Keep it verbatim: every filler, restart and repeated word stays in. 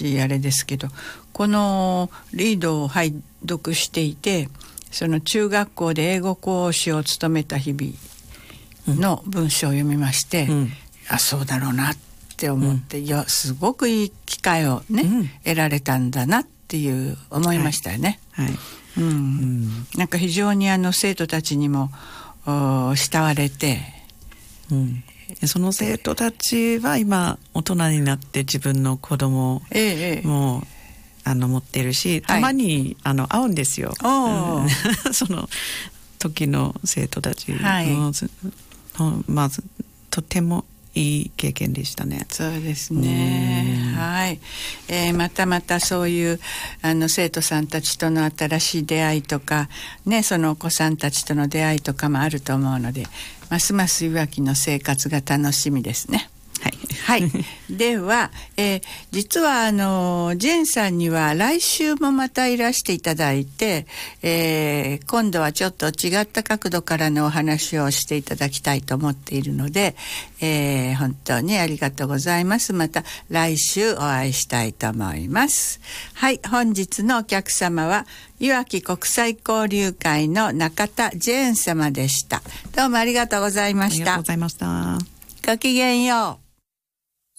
しあれですけど、このリードを拝読していて、その中学校で英語講師を務めた日々の文章を読みまして、うん、あ、そうだろうなって思って、うん、いやすごくいい機会をね、うん、得られたんだなっていう思いましたよね。はいはい、うんうん、なんか非常にあの生徒たちにも慕われて、 うん、その生徒たちは今大人になって自分の子供も、ええ、あの持ってるし、たまに、はい、あの会うんですよ、うん、その時の生徒たち、はい、まずとてもいい経験でしたね。 そうですね、はい、えー、またまたそういうあの生徒さんたちとの新しい出会いとかね、そのお子さんたちとの出会いとかもあると思うので、ますますいわきの生活が楽しみですね。はい、はい、では、えー、実はあのジェーンさんには来週もまたいらしていただいて、えー、今度はちょっと違った角度からのお話をしていただきたいと思っているので、えー、本当にありがとうございます。また来週お会いしたいと思います。はい、本日のお客様はいわき国際交流会の中田ジェーン様でした。どうもありがとうございました。 ありがとうございました。 ごきげんよう。